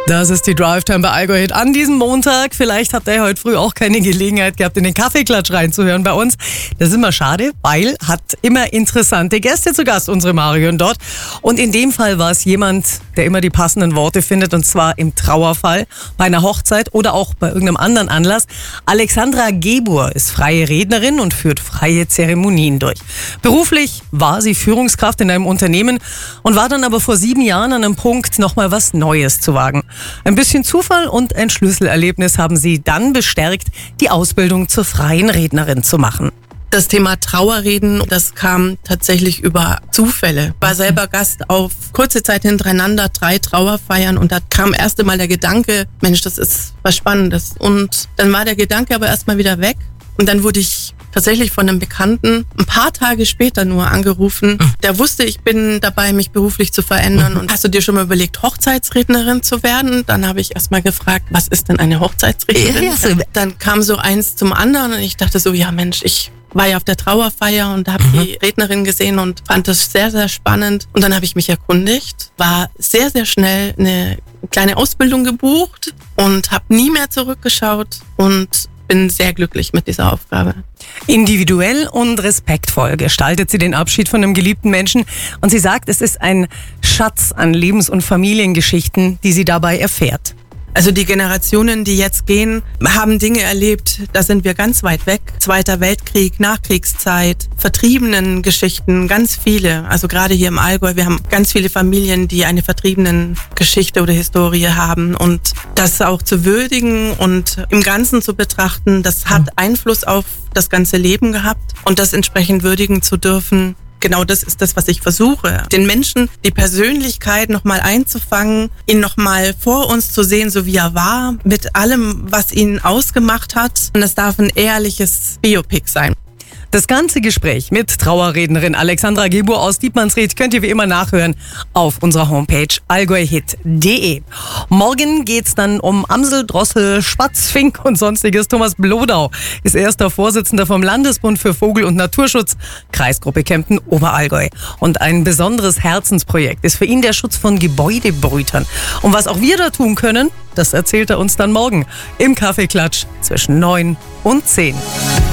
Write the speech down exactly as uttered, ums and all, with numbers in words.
Das ist die Drive-Time bei Allgäu Hit an diesem Montag. Vielleicht habt ihr heute früh auch keine Gelegenheit gehabt, in den Kaffeeklatsch reinzuhören bei uns. Das ist immer schade, weil hat immer interessante Gäste zu Gast, unsere Marion dort. Und in dem Fall war es jemand, der immer die passenden Worte findet, und zwar im Trauerfall, bei einer Hochzeit oder auch bei irgendeinem anderen Anlass. Alexandra Gebur ist freie Rednerin und führt freie Zeremonien durch. Beruflich war sie Führungskraft in einem Unternehmen und war dann aber vor sieben Jahren an einem Punkt, nochmal was Neues zu wagen. Ein bisschen Zufall und ein Schlüsselerlebnis haben sie dann bestärkt, die Ausbildung zur freien Rednerin zu machen. Das Thema Trauerreden, das kam tatsächlich über Zufälle. War selber Gast auf kurze Zeit hintereinander drei Trauerfeiern und da kam erst einmal der Gedanke, Mensch, das ist was Spannendes. Und dann war der Gedanke aber erstmal wieder weg und dann wurde ich tatsächlich von einem Bekannten ein paar Tage später nur angerufen. Der wusste, ich bin dabei, mich beruflich zu verändern. Und hast du dir schon mal überlegt, Hochzeitsrednerin zu werden? Dann habe ich erst mal gefragt, was ist denn eine Hochzeitsrednerin? Ja, ja. Dann kam so eins zum anderen und ich dachte so, ja Mensch, ich war ja auf der Trauerfeier und habe mhm. die Rednerin gesehen und fand das sehr, sehr spannend. Und dann habe ich mich erkundigt, war sehr, sehr schnell eine kleine Ausbildung gebucht und habe nie mehr zurückgeschaut und bin sehr glücklich mit dieser Aufgabe. Individuell und respektvoll gestaltet sie den Abschied von einem geliebten Menschen und sie sagt, es ist ein Schatz an Lebens- und Familiengeschichten, die sie dabei erfährt. Also die Generationen, die jetzt gehen, haben Dinge erlebt, da sind wir ganz weit weg. Zweiter Weltkrieg, Nachkriegszeit, Vertriebenen-Geschichten, ganz viele. Also gerade hier im Allgäu, wir haben ganz viele Familien, die eine Vertriebenen-Geschichte oder Historie haben. Und das auch zu würdigen und im Ganzen zu betrachten, das hat Einfluss auf das ganze Leben gehabt. Und das entsprechend würdigen zu dürfen, genau das ist das, was ich versuche. Den Menschen die Persönlichkeit nochmal einzufangen, ihn nochmal vor uns zu sehen, so wie er war, mit allem, was ihn ausgemacht hat. Und es darf ein ehrliches Biopic sein. Das ganze Gespräch mit Trauerrednerin Alexandra Gebur aus Dietmannsried könnt ihr wie immer nachhören auf unserer Homepage allgäuhit punkt de. Morgen geht's dann um Amsel, Drossel, Spatz, Fink und sonstiges. Thomas Blodau ist erster Vorsitzender vom Landesbund für Vogel- und Naturschutz, Kreisgruppe Kempten-Oberallgäu. Und ein besonderes Herzensprojekt ist für ihn der Schutz von Gebäudebrütern. Und was auch wir da tun können, das erzählt er uns dann morgen im Kaffeeklatsch zwischen neun und zehn.